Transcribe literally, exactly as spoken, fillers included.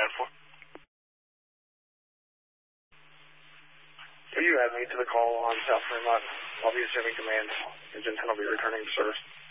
one four. Will you add me to the call on South Fremont? I'll be assuming command. Engine ten will be returning to service.